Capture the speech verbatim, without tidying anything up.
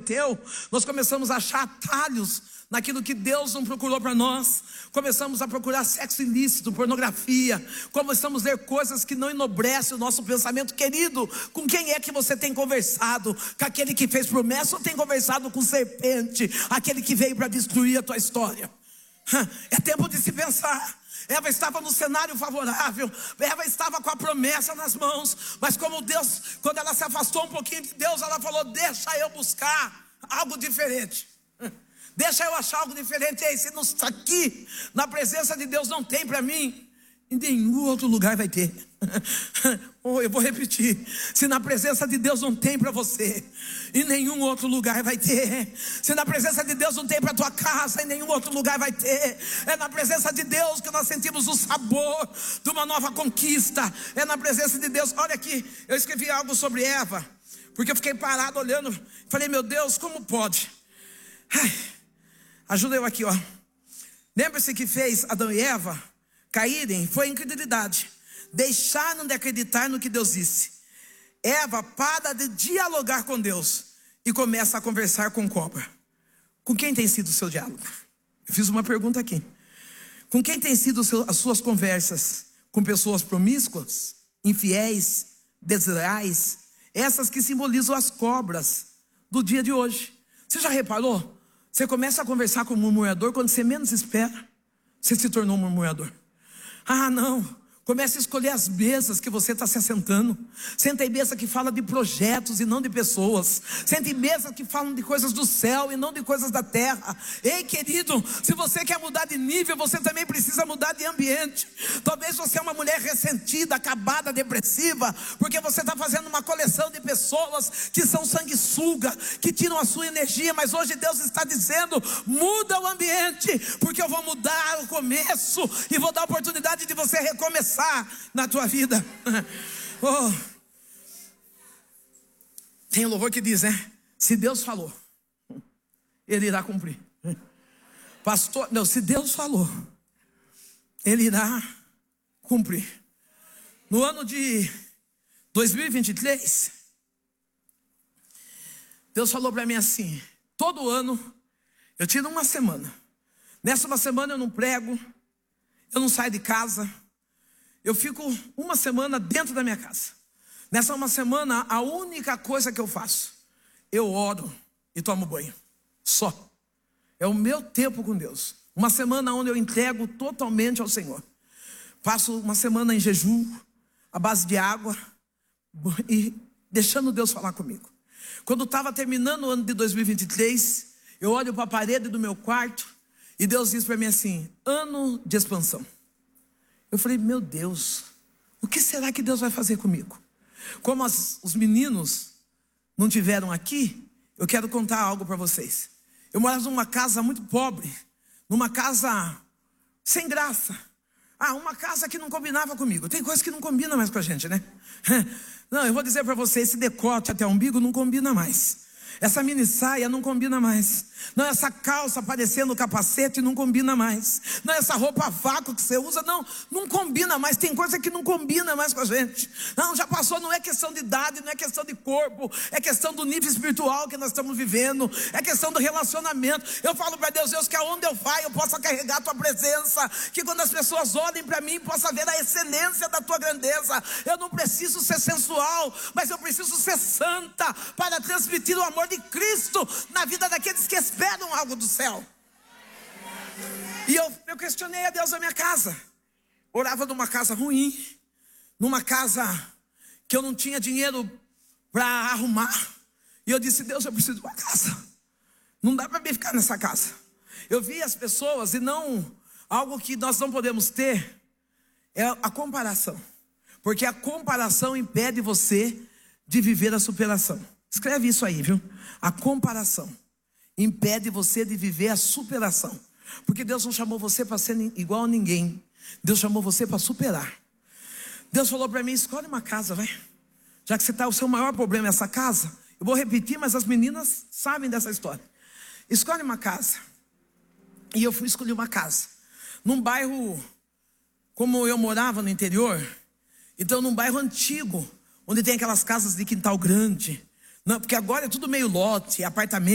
prometeu, nós começamos a achar atalhos naquilo que Deus não procurou para nós. Começamos a procurar sexo ilícito, pornografia. Começamos a ler coisas que não enobrecem o nosso pensamento. Querido, com quem é que você tem conversado? Com aquele que fez promessa ou tem conversado com serpente? Aquele que veio para destruir a tua história? É tempo de se pensar. Eva estava no cenário favorável, Eva estava com a promessa nas mãos, mas como Deus, quando ela se afastou um pouquinho de Deus, ela falou: deixa eu buscar algo diferente, deixa eu achar algo diferente. Ei, se não está aqui, na presença de Deus, não tem para mim, em nenhum outro lugar vai ter. Oh, eu vou repetir: se na presença de Deus não tem para você, em nenhum outro lugar vai ter. Se na presença de Deus não tem para tua casa, em nenhum outro lugar vai ter. É na presença de Deus que nós sentimos o sabor de uma nova conquista. É na presença de Deus. Olha aqui, eu escrevi algo sobre Eva, porque eu fiquei parado olhando, falei: meu Deus, como pode? Ai, ajuda eu aqui, ó. Lembra-se que fez Adão e Eva caírem? Foi a incredulidade. Deixaram de acreditar no que Deus disse. Eva para de dialogar com Deus e começa a conversar com cobra. Com quem tem sido o seu diálogo? Eu fiz uma pergunta aqui. Com quem tem sido as suas conversas? Com pessoas promíscuas, infiéis, desleais, essas que simbolizam as cobras do dia de hoje. Você já reparou? Você começa a conversar com um murmurador, quando você menos espera, você se tornou um murmurador. Ah, não. Comece a escolher as mesas que você está se assentando. Senta em mesa que fala de projetos e não de pessoas. Senta em mesa que falam de coisas do céu e não de coisas da terra. Ei, querido, se você quer mudar de nível, você também precisa mudar de ambiente. Talvez você é uma mulher ressentida, acabada, depressiva, porque você está fazendo uma coleção de pessoas que são sanguessuga, que tiram a sua energia. Mas hoje Deus está dizendo: muda o ambiente, porque eu vou mudar o começo e vou dar a oportunidade de você recomeçar na tua vida. Oh. Tem um louvor que diz, né? Se Deus falou, Ele irá cumprir. Pastor, não, se Deus falou, Ele irá cumprir. No ano de dois mil e vinte e três, Deus falou para mim assim: todo ano eu tiro uma semana. Nessa uma semana eu não prego, eu não saio de casa. Eu fico uma semana dentro da minha casa. Nessa uma semana, a única coisa que eu faço, eu oro e tomo banho. Só. É o meu tempo com Deus. Uma semana onde eu entrego totalmente ao Senhor. Passo uma semana em jejum, à base de água, e deixando Deus falar comigo. Quando estava terminando o ano de dois mil e vinte e três, eu olho para a parede do meu quarto e Deus diz para mim assim: ano de expansão. Eu falei: meu Deus, o que será que Deus vai fazer comigo? Como as, os meninos não tiveram aqui, eu quero contar algo para vocês. Eu morava numa casa muito pobre, numa casa sem graça. Ah, uma casa que não combinava comigo. Tem coisa que não combina mais com a gente, né? Não, eu vou dizer para vocês, esse decote até o umbigo não combina mais. Essa mini saia não combina mais. Não, essa calça parecendo capacete não combina mais. Não, essa roupa vácuo que você usa, não, não combina mais. Tem coisa que não combina mais com a gente. Não, já passou, não é questão de idade, não é questão de corpo, é questão do nível espiritual que nós estamos vivendo, é questão do relacionamento. Eu falo para Deus: Deus, que aonde eu vá eu possa carregar a tua presença, que quando as pessoas olhem para mim possa ver a excelência da tua grandeza. Eu não preciso ser sensual, mas eu preciso ser santa para transmitir o amor de Cristo na vida daqueles que esperam algo do céu. E eu, eu questionei a Deus na minha casa. Orava numa casa ruim, numa casa que eu não tinha dinheiro para arrumar. E eu disse: Deus, eu preciso de uma casa. Não dá para mim ficar nessa casa. Eu vi as pessoas, e não algo que nós não podemos ter é a comparação, porque a comparação impede você de viver a superação. Escreve isso aí, viu? A comparação impede você de viver a superação. Porque Deus não chamou você para ser igual a ninguém. Deus chamou você para superar. Deus falou para mim: escolhe uma casa, vai. Já que você está, o seu maior problema é essa casa. Eu vou repetir, mas as meninas sabem dessa história. Escolhe uma casa. E eu fui escolher uma casa num bairro, como eu morava no interior, então num bairro antigo, onde tem aquelas casas de quintal grande. Não, porque agora é tudo meio lote, apartamento.